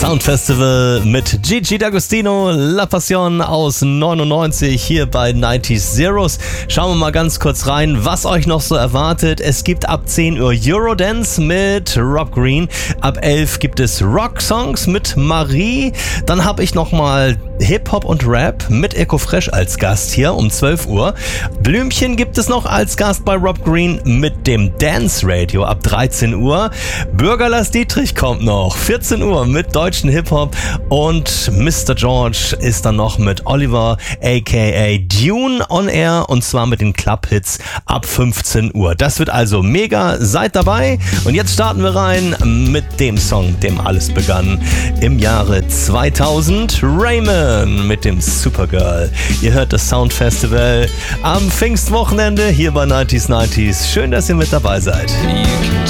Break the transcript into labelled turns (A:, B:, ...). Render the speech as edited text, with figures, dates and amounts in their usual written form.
A: Soundfestival mit Gigi D'Agostino, La Passion aus 99 hier bei 90s Zeros. Schauen wir mal ganz kurz rein, was euch noch so erwartet. Es gibt ab 10 Uhr Eurodance mit Rob Green. Ab 11 gibt es Rock-Songs mit Marie. Dann habe ich nochmal Hip-Hop und Rap mit Eco Fresh als Gast hier um 12 Uhr. Blümchen gibt es noch als Gast bei Rob Green mit dem Dance Radio ab 13 Uhr. Bürger Lars Dietrich kommt noch, 14 Uhr mit deutschen Hip-Hop und Mr. George ist dann noch mit Oliver aka Dune on Air und zwar mit den Club-Hits ab 15 Uhr. Das wird also mega, seid dabei und jetzt starten wir rein mit dem Song, dem alles begann im Jahre 2000. Raymond mit dem Supergirl. Ihr hört das Soundfestival am Pfingstwochenende hier bei 90s. Schön, dass ihr mit dabei seid.
B: You can